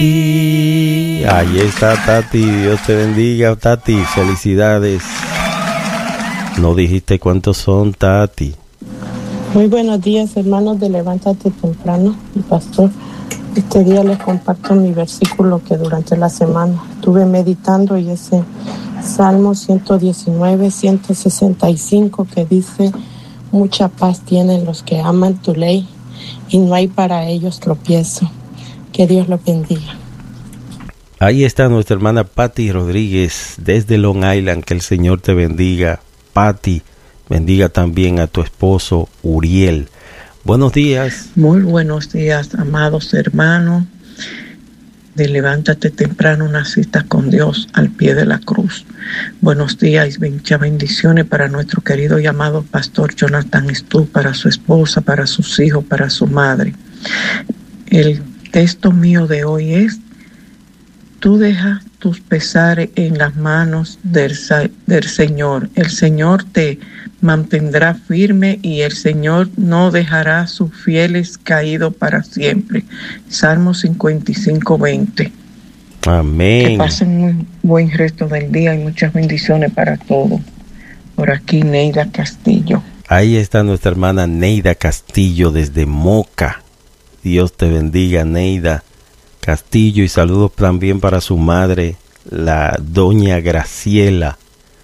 Tati. Ahí está Tati, Dios te bendiga Tati, felicidades. No dijiste cuántos son, Tati. Muy buenos días, hermanos de Levántate Temprano. Y pastor, este día les comparto mi versículo que durante la semana estuve meditando, y ese Salmo 119, 165, que dice: mucha paz tienen los que aman tu ley, y no hay para ellos tropiezo. Que Dios los bendiga. Ahí está nuestra hermana Patti Rodríguez desde Long Island. Que el Señor te bendiga, Patti. Bendiga también a tu esposo Uriel. Buenos días. Muy buenos días, amados hermanos de Levántate Temprano, una cita con Dios al pie de la cruz. Buenos días y muchas bendiciones para nuestro querido y amado pastor Jonathan Stu, para su esposa, para sus hijos, para su madre. El texto mío de hoy es: tú dejas tus pesares en las manos del Señor. El Señor te mantendrá firme y el Señor no dejará a sus fieles caídos para siempre. Salmo 55:20. Amén. Que pasen un buen resto del día y muchas bendiciones para todos. Por aquí Neida Castillo. Ahí está nuestra hermana Neida Castillo desde Moca. Dios te bendiga, Neida Castillo, y saludos también para su madre, la doña Graciela,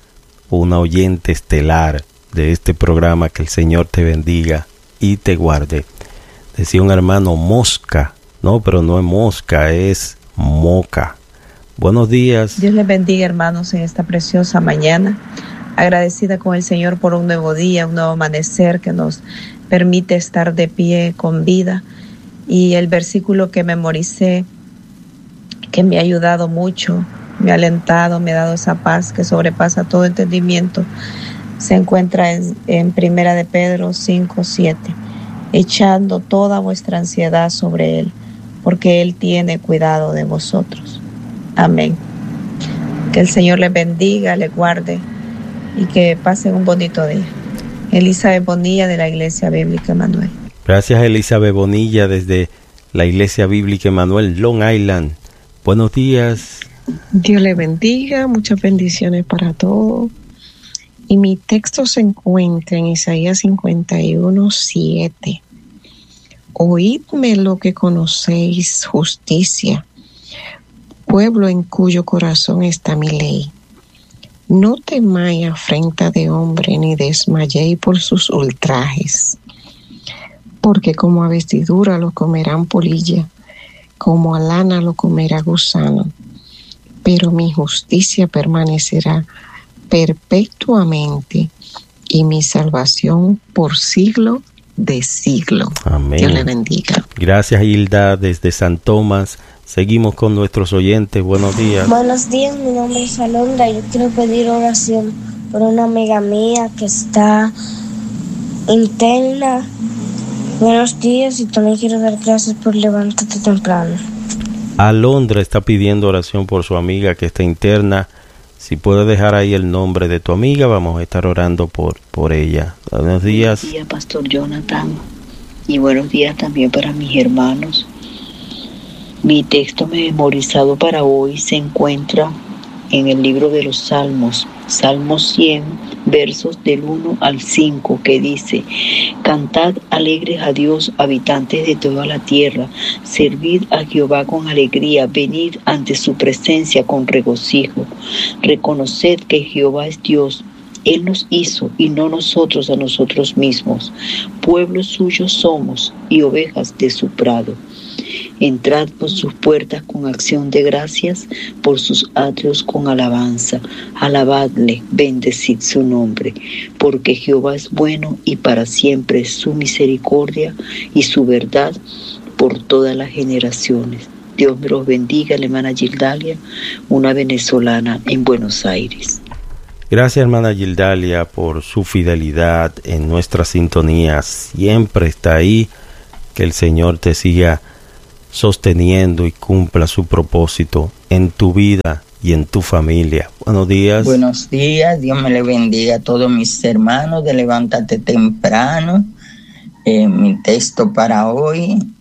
una oyente estelar de este programa. Que el Señor te bendiga y te guarde. Decía un hermano Mosca, no, pero no es Mosca, es Moca. Buenos días. Dios les bendiga, hermanos, en esta preciosa mañana. Agradecida con el Señor por un nuevo día, un nuevo amanecer que nos permite estar de pie con vida. Y el versículo que memoricé, que me ha ayudado mucho, me ha alentado, me ha dado esa paz que sobrepasa todo entendimiento, se encuentra en Primera de Pedro 5:7. Echando toda vuestra ansiedad sobre Él, porque Él tiene cuidado de vosotros. Amén. Que el Señor les bendiga, les guarde y que pasen un bonito día. Elizabeth Bonilla, de la Iglesia Bíblica Emanuel. Gracias, Elizabeth Bonilla, desde la Iglesia Bíblica Emanuel, Long Island. Buenos días. Dios le bendiga, muchas bendiciones para todos. Y mi texto se encuentra en Isaías 51:7. Oídme lo que conocéis justicia, pueblo en cuyo corazón está mi ley. No temáis afrenta de hombre, ni desmayéis por sus ultrajes. Porque como a vestidura lo comerán polilla, como a lana lo comerá gusano. Pero mi justicia permanecerá perpetuamente, y mi salvación por siglo de siglo. Amén. Dios le bendiga. Gracias, Hilda, desde San Tomás. Seguimos con nuestros oyentes. Buenos días. Buenos días, mi nombre es Alondra. Yo quiero pedir oración por una amiga mía que está interna. Buenos días, y también quiero dar gracias por Levántate Temprano. Alondra está pidiendo oración por su amiga que está interna. Si puedes dejar ahí el nombre de tu amiga, vamos a estar orando por ella. Buenos días. Buenos días, Pastor Jonathan. Y buenos días también para mis hermanos. Mi texto memorizado para hoy se encuentra en el libro de los Salmos, Salmo 100, versos del 1 al 5, que dice: Cantad alegres a Dios, habitantes de toda la tierra, servid a Jehová con alegría, venid ante su presencia con regocijo. Reconoced que Jehová es Dios, Él nos hizo y no nosotros a nosotros mismos. Pueblo suyo somos y ovejas de su prado. Entrad por sus puertas con acción de gracias, por sus atrios con alabanza. Alabadle, bendecid su nombre, porque Jehová es bueno y para siempre es su misericordia y su verdad por todas las generaciones. Dios me los bendiga, la hermana Gildalia, una venezolana en Buenos Aires. Gracias, hermana Gildalia, por su fidelidad en nuestra sintonía. Siempre está ahí. Que el Señor te siga sosteniendo y cumpla su propósito en tu vida y en tu familia. Buenos días. Buenos días, Dios me le bendiga a todos mis hermanos de Levántate Temprano. Mi texto para hoy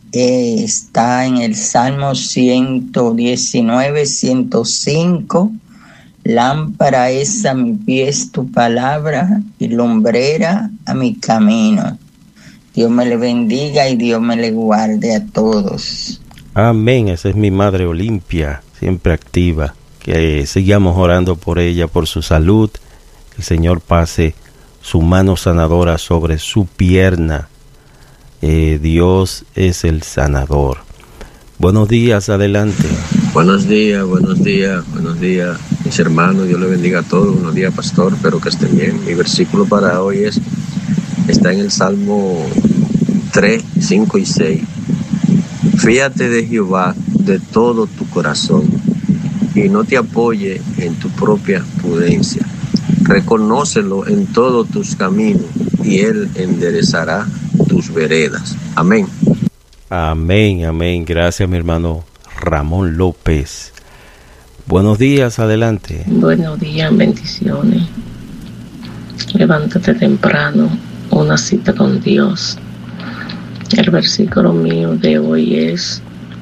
está en el Salmo 119, 105. Lámpara es a mi pies tu palabra y lumbrera a mi camino. Dios me le bendiga y Dios me le guarde a todos. Amén. Esa es mi madre Olimpia, siempre activa. Que sigamos orando por ella, por su salud. Que el Señor pase su mano sanadora sobre su pierna. Dios es el sanador. Buenos días, adelante. Buenos días, mis hermanos. Dios le bendiga a todos. Buenos días, pastor. Espero que estén bien. Mi versículo para hoy está en el Salmo 3, 5 y 6. Fíate de Jehová de todo tu corazón y no te apoye en tu propia prudencia. Reconócelo en todos tus caminos y Él enderezará tus veredas. Amén. Amén, amén. Gracias, mi hermano Ramón López. Buenos días, adelante. Buenos días, bendiciones. Levántate temprano, una cita con Dios. El versículo mío de hoy es: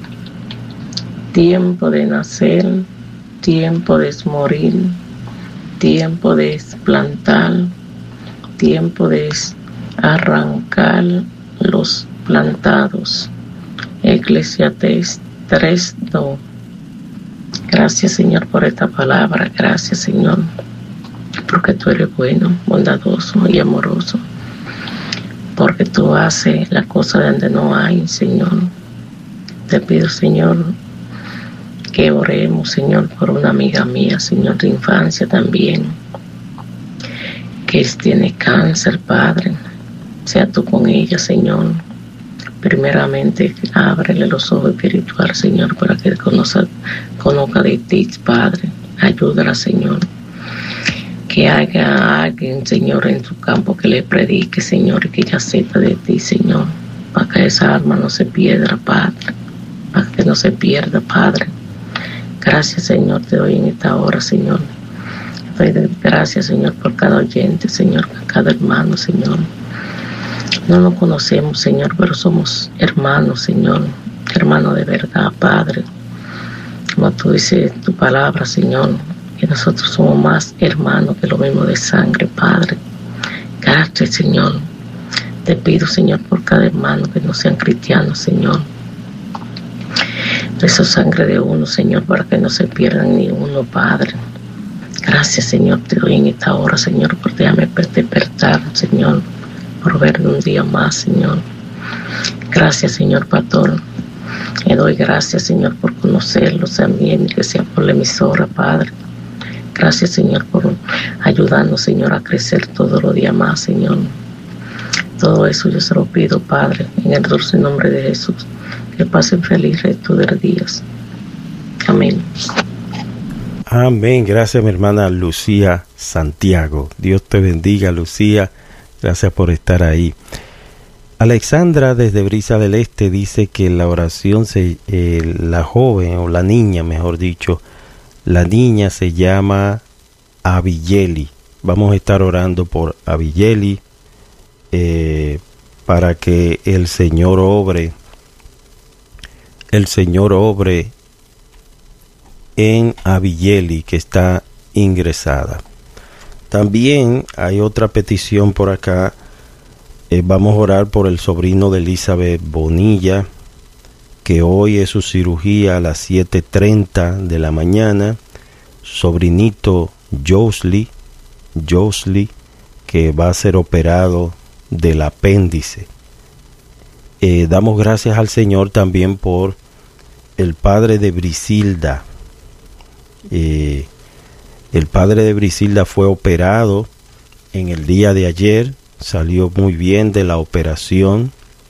tiempo de nacer, tiempo de morir, tiempo de plantar, tiempo de arrancar los plantados. Eclesiastés 3:2. Gracias, Señor, por esta palabra. Gracias, Señor, porque tú eres bueno, bondadoso y amoroso, porque tú haces la cosa donde no hay, Señor. Te pido, Señor, que oremos, Señor, por una amiga mía, Señor, de infancia también, que tiene cáncer, Padre. Sea tú con ella, Señor. Primeramente, ábrele los ojos espirituales, Señor, para que conozca de ti, Padre. Ayúdala, Señor. Que haya alguien, Señor, en su campo que le predique, Señor, y que ella sepa de ti, Señor, para que esa alma no se pierda, Padre. Para que no se pierda, Padre. Gracias, Señor, te doy en esta hora, Señor. Te doy gracias, Señor, por cada oyente, Señor, por cada hermano, Señor. No nos conocemos, Señor, pero somos hermanos, Señor. Hermanos de verdad, Padre. Como tú dices en tu palabra, Señor, que nosotros somos más hermanos que lo mismo de sangre, Padre. Gracias, Señor. Te pido, Señor, por cada hermano que no sean cristianos, Señor. Esa sangre de uno, Señor, para que no se pierdan ni uno, Padre. Gracias, Señor, te doy en esta hora, Señor, por déjame despertar, Señor, por verme un día más, Señor. Gracias, Señor, pastor. Le doy gracias, Señor, por conocerlos también, que sea por la emisora, Padre. Gracias, Señor, por ayudarnos, Señor, a crecer todos los días más, Señor. Todo eso yo se lo pido, Padre, en el dulce nombre de Jesús. Que pasen feliz resto de días. Amén. Amén. Gracias, mi hermana Lucía Santiago. Dios te bendiga, Lucía. Gracias por estar ahí. Alexandra desde Brisa del Este dice que la oración, la joven o la niña, mejor dicho, la niña se llama Abigeli. Vamos a estar orando por Abigeli para que el Señor obre en Abigeli, que está ingresada. También hay otra petición por acá. Vamos a orar por el sobrino de Elizabeth Bonilla, que hoy es su cirugía a las 7:30 de la mañana. Sobrinito Josley, que va a ser operado del apéndice. Damos gracias al Señor también por el padre de Brisilda. El padre de Brisilda fue operado en el día de ayer, salió muy bien de la operación.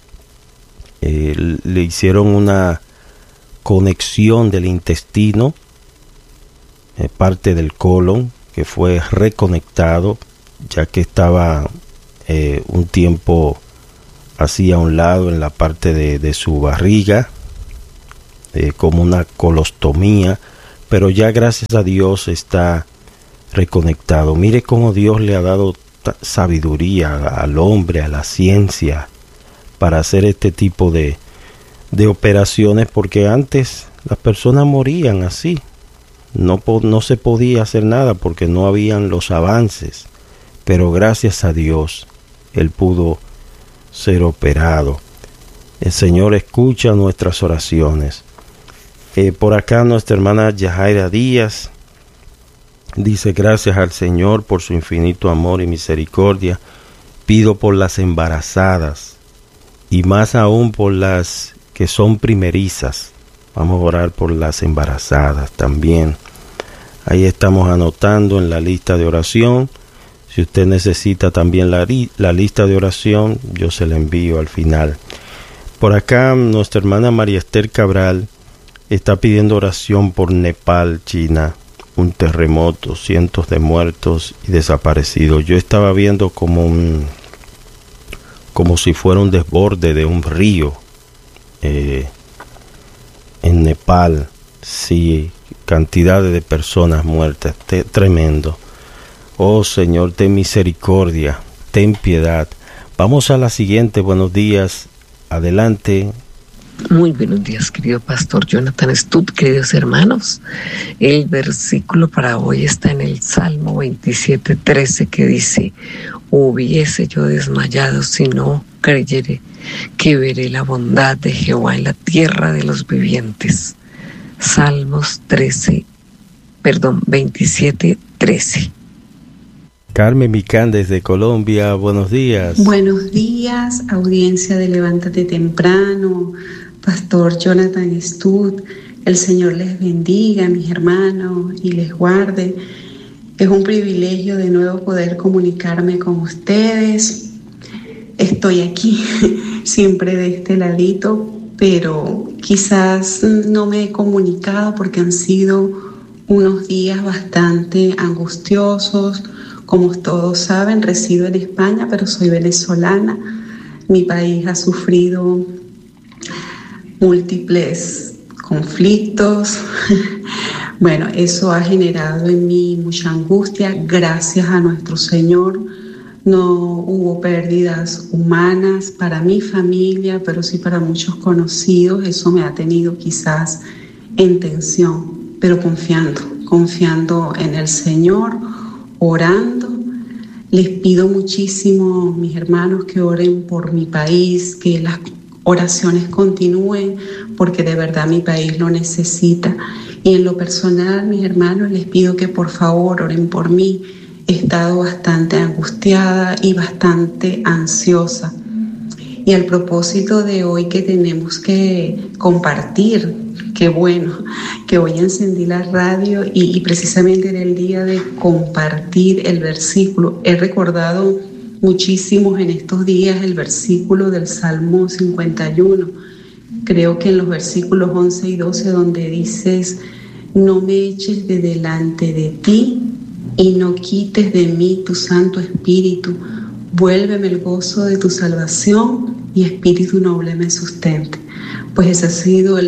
Le hicieron una conexión del intestino, parte del colon, que fue reconectado, ya que estaba un tiempo así a un lado en la parte de su barriga, como una colostomía, pero ya gracias a Dios está reconectado. Mire cómo Dios le ha dado sabiduría al hombre, a la ciencia, para hacer este tipo de de operaciones, porque antes las personas morían así. No se podía hacer nada porque no habían los avances, pero gracias a Dios él pudo ser operado. El Señor escucha nuestras oraciones. Por acá nuestra hermana Yajaira Díaz dice: gracias al Señor por su infinito amor y misericordia. Pido por las embarazadas y más aún por las que son primerizas. Vamos a orar por las embarazadas también. Ahí estamos anotando en la lista de oración. Si usted necesita también la lista de oración, yo se la envío al final. Por acá nuestra hermana María Esther Cabral está pidiendo oración por Nepal, China. Un terremoto, cientos de muertos y desaparecidos. Yo estaba viendo como si fuera un desborde de un río en Nepal. Sí, cantidades de personas muertas, tremendo. Oh Señor, ten misericordia, ten piedad. Vamos a la siguiente. Buenos días, adelante. Muy buenos días, querido pastor Jonathan Stutt, queridos hermanos. El versículo para hoy está en el Salmo 27:13, que dice: hubiese yo desmayado si no creyere que veré la bondad de Jehová en la tierra de los vivientes. Salmos 27:13. Carmen Micán desde Colombia, buenos días. Buenos días, audiencia de Levántate Temprano, pastor Jonathan Stutt. El Señor les bendiga, mis hermanos, y les guarde. Es un privilegio de nuevo poder comunicarme con ustedes. Estoy aquí, siempre de este ladito, pero quizás no me he comunicado porque han sido unos días bastante angustiosos. Como todos saben, resido en España, pero soy venezolana. Mi país ha sufrido múltiples conflictos. Bueno, eso ha generado en mí mucha angustia. Gracias a nuestro Señor no hubo pérdidas humanas para mi familia, pero sí para muchos conocidos. Eso me ha tenido quizás en tensión, pero confiando en el Señor, orando. Les pido muchísimo, mis hermanos, que oren por mi país, que las oraciones continúen, porque de verdad mi país lo necesita. Y en lo personal, mis hermanos, les pido que por favor oren por mí. He estado bastante angustiada y bastante ansiosa. Y al propósito de hoy, que tenemos que compartir, qué bueno que hoy encendí la radio y precisamente era el día de compartir el versículo. He recordado muchísimo en estos días el versículo del Salmo 51. Creo que en los versículos 11 y 12, donde dices: no me eches de delante de ti y no quites de mí tu Santo Espíritu. Vuélveme el gozo de tu salvación y espíritu noble me sustente. Pues esa ha sido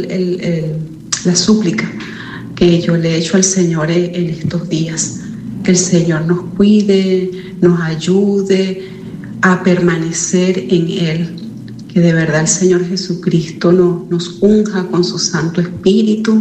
la súplica que yo le he hecho al Señor en estos días. Que el Señor nos cuide, nos ayude a permanecer en Él. Que de verdad el Señor Jesucristo nos unja con su Santo Espíritu.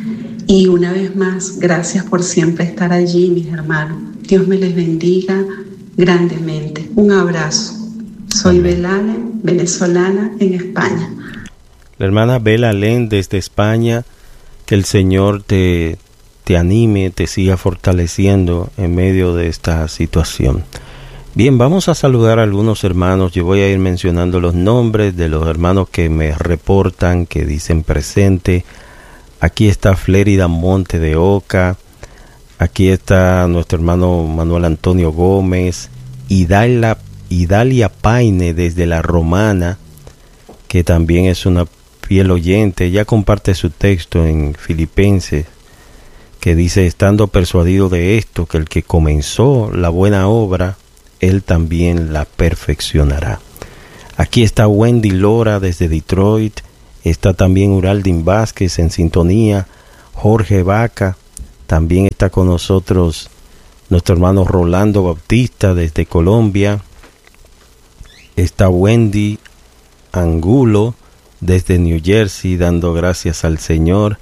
Y una vez más, gracias por siempre estar allí, mis hermanos. Dios me les bendiga grandemente. Un abrazo. Soy Belale, venezolana en España. La hermana Bela Len desde España, que el Señor te anime, te siga fortaleciendo en medio de esta situación. Bien, vamos a saludar a algunos hermanos. Yo voy a ir mencionando los nombres de los hermanos que me reportan, que dicen presente. Aquí está Flérida Monte de Oca. Aquí está nuestro hermano Manuel Antonio Gómez. Idalia Paine desde La Romana, que también es una fiel oyente. Ella comparte su texto en Filipenses, que dice: estando persuadido de esto, que el que comenzó la buena obra, él también la perfeccionará. Aquí está Wendy Lora desde Detroit. Está también Uraldín Vázquez en sintonía. Jorge Vaca. También está con nosotros nuestro hermano Rolando Bautista desde Colombia. Está Wendy Angulo desde New Jersey, dando gracias al Señor.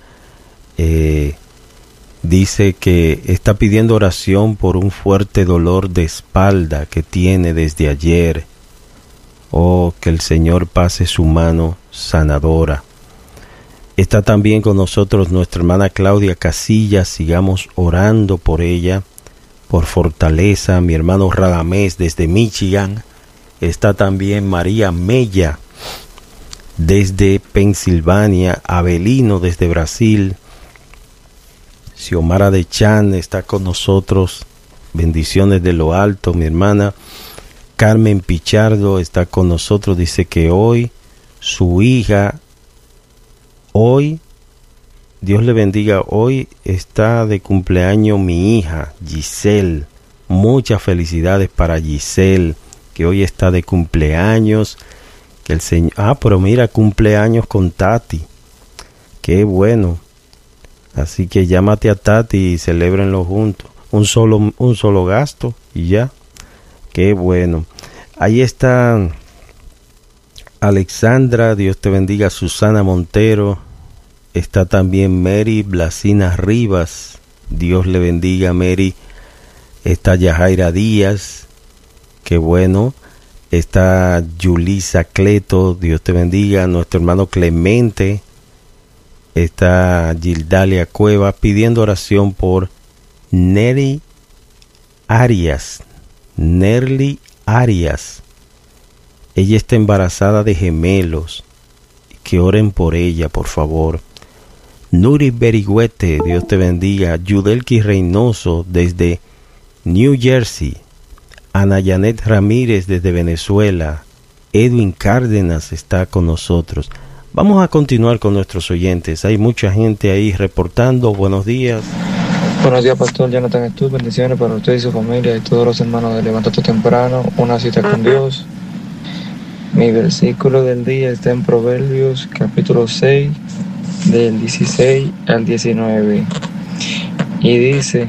Dice que está pidiendo oración por un fuerte dolor de espalda que tiene desde ayer. Oh, que el Señor pase su mano sanadora. Está también con nosotros nuestra hermana Claudia Casillas. Sigamos orando por ella, por fortaleza. Mi hermano Radamés desde Michigan. Está también María Mella desde Pensilvania. Abelino desde Brasil. Xiomara de Chan está con nosotros. Bendiciones de lo alto. Mi hermana Carmen Pichardo está con nosotros. Dice que hoy su hija, Dios le bendiga, hoy está de cumpleaños mi hija Giselle. Muchas felicidades para Giselle, que hoy está de cumpleaños. Que el Señor, pero mira, cumpleaños con Tati. Qué bueno. Así que llámate a Tati y celébrenlo juntos. Un solo gasto y ya. Qué bueno. Ahí está Alexandra, Dios te bendiga. Susana Montero. Está también Mary Blasina Rivas. Dios le bendiga, Mary. Está Yajaira Díaz. Qué bueno. Está Yulisa Cleto. Dios te bendiga. Nuestro hermano Clemente. Está Gildalia Cueva pidiendo oración por Nerly Arias. Nerly Arias. Ella está embarazada de gemelos. Que oren por ella, por favor. Nuri Berigüete, Dios te bendiga. Yudelki Reynoso desde New Jersey. Ana Janet Ramírez desde Venezuela. Edwin Cárdenas está con nosotros. Vamos a continuar con nuestros oyentes. Hay mucha gente ahí reportando. Buenos días. Buenos días, Pastor Jonathan Stud. Bendiciones para usted y su familia y todos los hermanos de Levántate Temprano. Una cita con Dios. Mi versículo del día está en Proverbios capítulo 6, del 16 al 19. Y dice: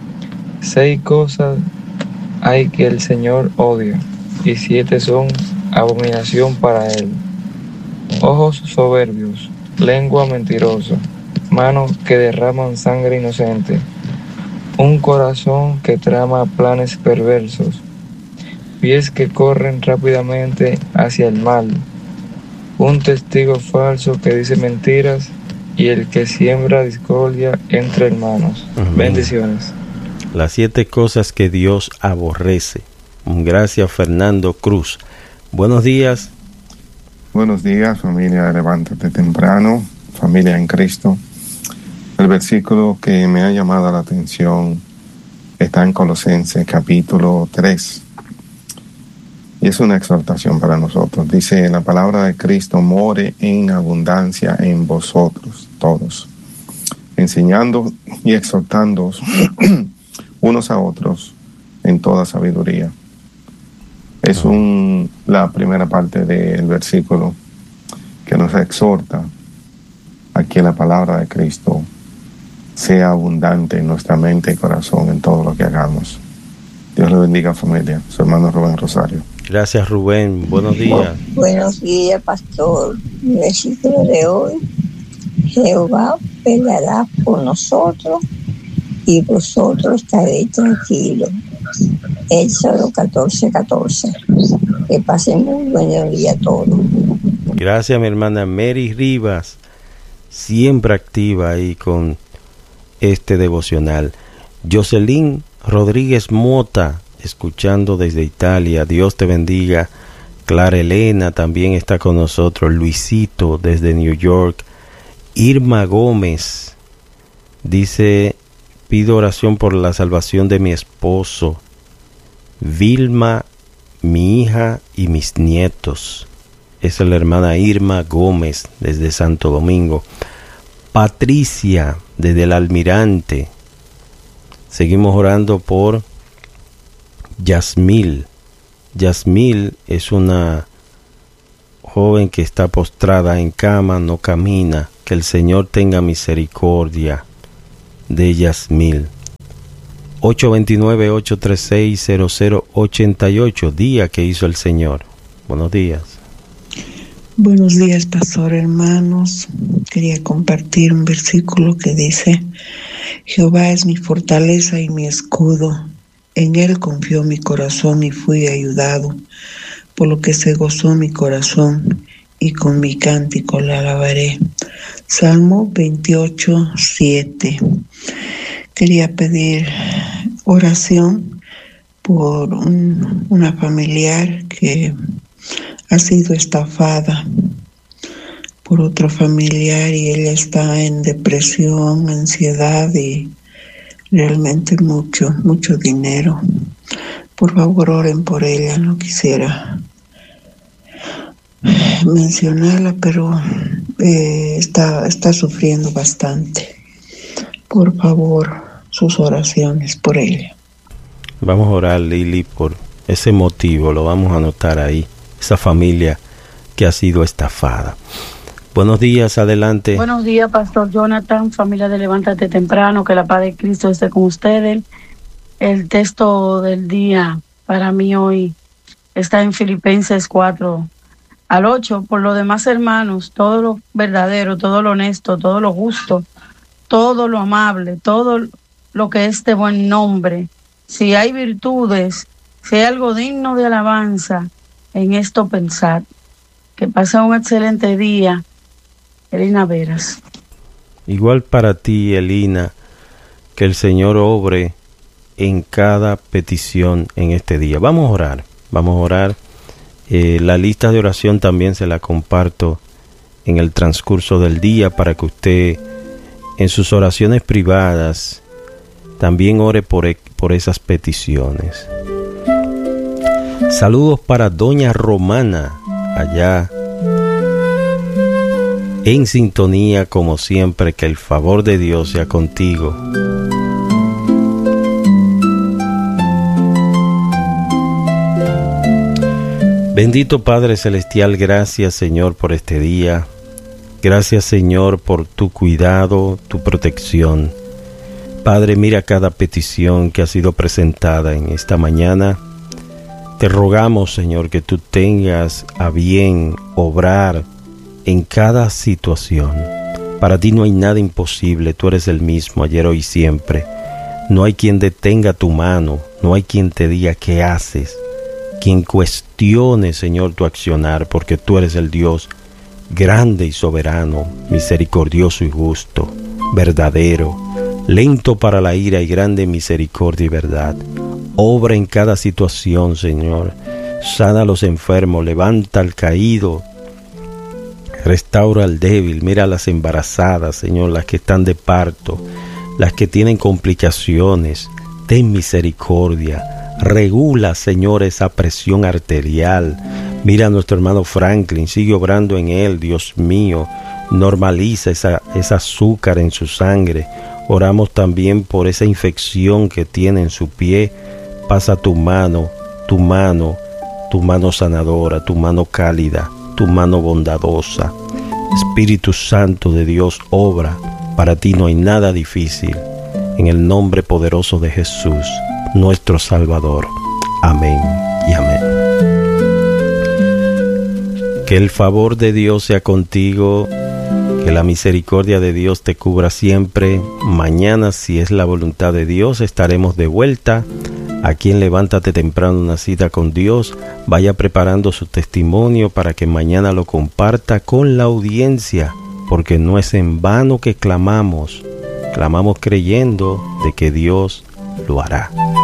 6 cosas hay que el Señor odia, y 7 son abominación para él: ojos soberbios, lengua mentirosa, manos que derraman sangre inocente, un corazón que trama planes perversos, pies que corren rápidamente hacia el mal, un testigo falso que dice mentiras y el que siembra discordia entre hermanos. Amén. Bendiciones. Las 7 cosas que Dios aborrece. Gracias, Fernando Cruz. Buenos días. Buenos días, familia. Levántate temprano, familia en Cristo. El versículo que me ha llamado la atención está en Colosenses capítulo 3. Y es una exhortación para nosotros. Dice: la palabra de Cristo more en abundancia en vosotros todos, enseñando y exhortándoos unos a otros en toda sabiduría. Es la primera parte del versículo que nos exhorta a que la palabra de Cristo sea abundante en nuestra mente y corazón en todo lo que hagamos. Dios le bendiga, familia. Su hermano Rubén Rosario. Gracias, Rubén. Buenos días. Buenos días, pastor. El versículo de hoy: Jehová peleará por nosotros y vosotros estaréis tranquilos. Éxodo 14:14. Que pasen muy buen día a todos. Gracias, mi hermana Mary Rivas, siempre activa ahí con este devocional. Jocelyn Rodríguez Mota, escuchando desde Italia. Dios te bendiga. Clara Elena también está con nosotros. Luisito desde New York. Irma Gómez dice: pido oración por la salvación de mi esposo, Vilma, mi hija y mis nietos. Esa es la hermana Irma Gómez desde Santo Domingo. Patricia desde el Almirante. Seguimos orando por Yasmil. Yasmil es una joven que está postrada en cama, no camina. Que el Señor tenga misericordia de Yasmil. 829-836-0088, día que hizo el Señor. Buenos días. Buenos días, pastor, hermanos. Quería compartir un versículo que dice: Jehová es mi fortaleza y mi escudo. En él confió mi corazón y fui ayudado, por lo que se gozó mi corazón y con mi cántico le alabaré. Salmo 28:7. Quería pedir oración por una familiar que ha sido estafada por otro familiar y ella está en depresión, ansiedad y realmente mucho dinero. Por favor, oren por ella. No quisiera mencionarla, pero está sufriendo bastante. Por favor, sus oraciones por ella. Vamos a orar, Lili, por ese motivo. Lo vamos a anotar ahí. Esa familia que ha sido estafada. Buenos días, adelante. Buenos días, Pastor Jonathan, familia de Levántate Temprano, que la paz de Cristo esté con ustedes. El texto del día para mí hoy está en Filipenses 4:8. Por lo demás, hermanos, todo lo verdadero, todo lo honesto, todo lo justo, todo lo amable, todo lo que es de buen nombre, si hay virtudes, si hay algo digno de alabanza, en esto pensad. Que pase un excelente día. Elina Veras. Igual para ti, Elina, que el Señor obre en cada petición en este día. Vamos a orar. La lista de oración también se la comparto en el transcurso del día para que usted en sus oraciones privadas también ore por esas peticiones. Saludos para Doña Romana, allá en sintonía como siempre. Que el favor de Dios sea contigo. Bendito Padre Celestial, gracias Señor por este día. Gracias Señor por tu cuidado, tu protección. Padre, mira cada petición que ha sido presentada en esta mañana. Te rogamos, Señor, que tú tengas a bien obrar en cada situación. Para ti no hay nada imposible, tú eres el mismo ayer, hoy y siempre. No hay quien detenga tu mano, no hay quien te diga qué haces, quien cuestione, Señor, tu accionar, porque tú eres el Dios grande y soberano, misericordioso y justo, verdadero, lento para la ira y grande en misericordia y verdad. Obra en cada situación, Señor. Sana a los enfermos, levanta al caído, restaura al débil. Mira a las embarazadas, Señor, las que están de parto, las que tienen complicaciones. Ten misericordia. Regula, Señor, esa presión arterial. Mira a nuestro hermano Franklin, sigue obrando en él, Dios mío. Normaliza ese azúcar en su sangre. Oramos también por esa infección que tiene en su pie. Pasa tu mano sanadora, tu mano cálida, tu mano bondadosa. Espíritu Santo de Dios, obra. Para ti no hay nada difícil. En el nombre poderoso de Jesús, nuestro Salvador. Amén y amén. Que el favor de Dios sea contigo. Que la misericordia de Dios te cubra siempre. Mañana, si es la voluntad de Dios, estaremos de vuelta. Aquí en Levántate Temprano, una cita con Dios. Vaya preparando su testimonio para que mañana lo comparta con la audiencia, porque no es en vano que clamamos creyendo de que Dios lo hará.